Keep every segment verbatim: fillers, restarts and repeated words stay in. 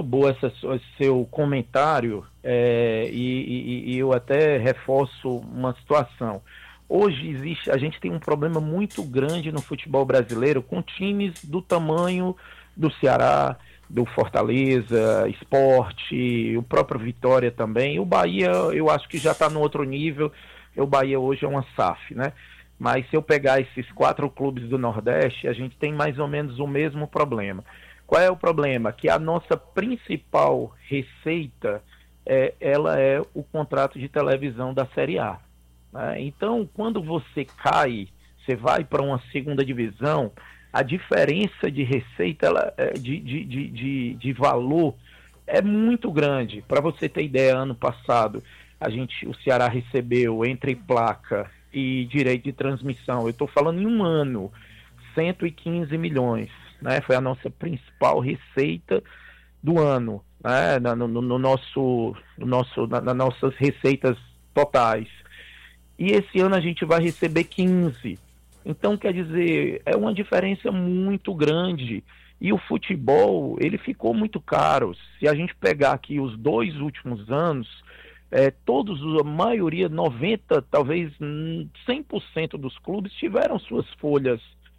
boa essa, esse seu comentário, é, e, e, e eu até reforço uma situação. Hoje existe, a gente tem um problema muito grande no futebol brasileiro com times do tamanho do Ceará, do Fortaleza, Sport, o próprio Vitória também. O Bahia, eu acho que já está no outro nível. O Bahia hoje é uma S A F, né? Mas se eu pegar esses quatro clubes do Nordeste, a gente tem mais ou menos o mesmo problema. Qual é o problema? Que a nossa principal receita, é, ela é o contrato de televisão da Série A. Né? Então, quando você cai, você vai para uma segunda divisão, a diferença de receita, ela, de, de, de, de, de valor, é muito grande. Para você ter ideia, ano passado, a gente, o Ceará recebeu, entre placa e direito de transmissão, eu estou falando em um ano, cento e quinze milhões. Né? Foi a nossa principal receita do ano, né? no, no, no nosso, no nosso, na, nas nossas receitas totais. E esse ano a gente vai receber quinze. Então, quer dizer, é uma diferença muito grande. E o futebol, ele ficou muito caro. Se a gente pegar aqui os dois últimos anos, é, todos, a maioria, noventa, talvez cem por cento dos clubes tiveram suas folhas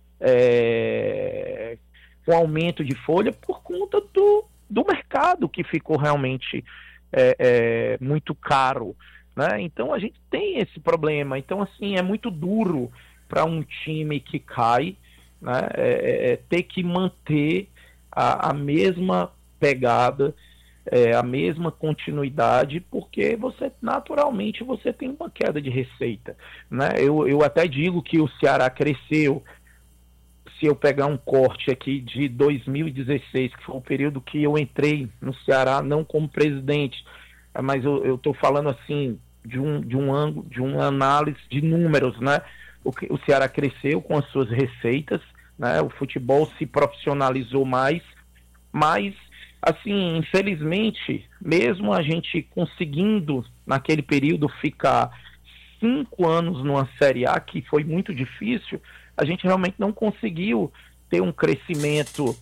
é, com aumento de folha por conta do, do mercado, que ficou realmente é, é, muito caro. Né? Então, a gente tem esse problema. Então, assim, é muito duro para um time que cai, né, é, é, ter que manter a, a mesma pegada, é, a mesma continuidade, porque você naturalmente você tem uma queda de receita. Né? Eu, eu até digo que o Ceará cresceu, se eu pegar um corte aqui de dois mil e dezesseis, que foi o período que eu entrei no Ceará, não como presidente, mas eu estou falando assim de um, de um ângulo, de uma análise de números, né? O, o Ceará cresceu com as suas receitas, né? O futebol se profissionalizou mais, mas, assim, infelizmente, mesmo a gente conseguindo, naquele período, ficar cinco anos numa Série A, que foi muito difícil, a gente realmente não conseguiu ter um crescimento,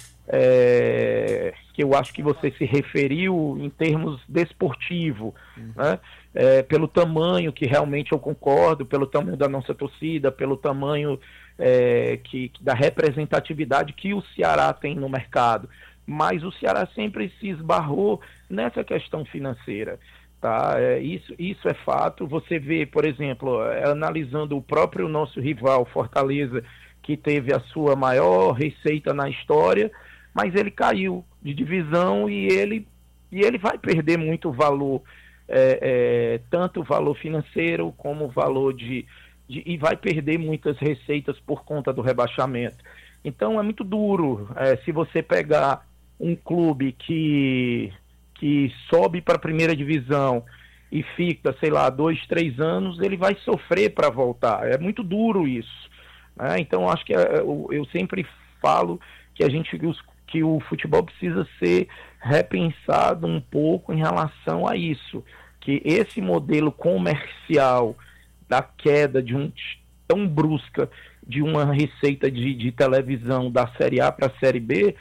é, que eu acho que você se referiu em termos desportivo, uhum. né? É, pelo tamanho, que realmente eu concordo, pelo tamanho da nossa torcida, pelo tamanho é, que, da representatividade que o Ceará tem no mercado. Mas o Ceará sempre se esbarrou nessa questão financeira. Tá? É, isso, isso é fato. Você vê, por exemplo, é, analisando o próprio nosso rival, Fortaleza, que teve a sua maior receita na história, mas ele caiu de divisão e ele, e ele vai perder muito valor. É, é, tanto o valor financeiro como o valor de, de... e vai perder muitas receitas por conta do rebaixamento. Então é muito duro. É, se você pegar um clube que, que sobe para a primeira divisão e fica, sei lá, dois, três anos, ele vai sofrer para voltar. É muito duro isso. Né? Então acho que é, eu, eu sempre falo que a gente os, que o futebol precisa ser repensado um pouco em relação a isso, que esse modelo comercial da queda de um tão brusca de uma receita de, de televisão da Série A para a Série B,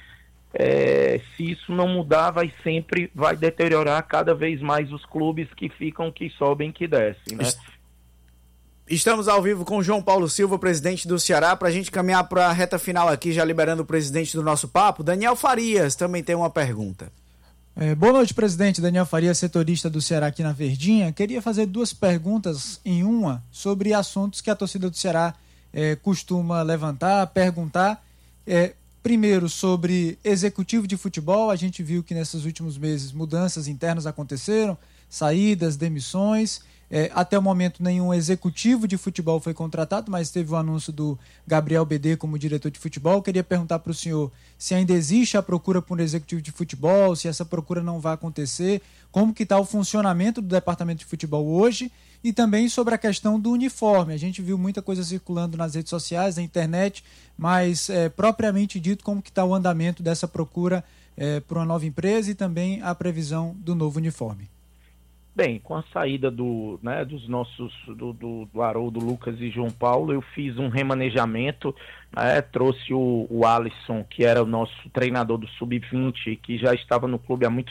é, se isso não mudar, vai sempre vai deteriorar cada vez mais os clubes que ficam, que sobem, que descem, né? Estamos ao vivo com o João Paulo Silva, presidente do Ceará, para a gente caminhar para a reta final aqui, já liberando o presidente do nosso papo. Daniel Farias também tem uma pergunta. É, boa noite, presidente. Daniel Farias, setorista do Ceará aqui na Verdinha. Queria fazer duas perguntas em uma sobre assuntos que a torcida do Ceará é, costuma levantar, perguntar. É, primeiro, sobre executivo de futebol. A gente viu que nesses últimos meses mudanças internas aconteceram, saídas, demissões. É, até o momento nenhum executivo de futebol foi contratado, mas teve o anúncio do Gabriel B D como diretor de futebol. Queria perguntar para o senhor se ainda existe a procura por um executivo de futebol, se essa procura não vai acontecer, como que está o funcionamento do departamento de futebol hoje e também sobre a questão do uniforme. A gente viu muita coisa circulando nas redes sociais, na internet, mas é, propriamente dito, como que está o andamento dessa procura é, por uma nova empresa e também a previsão do novo uniforme. Bem, com a saída do, né, dos nossos, do, do, do Haroldo, Lucas e João Paulo, eu fiz um remanejamento, né, trouxe o, o Alisson, que era o nosso treinador do sub vinte, que já estava no clube há muito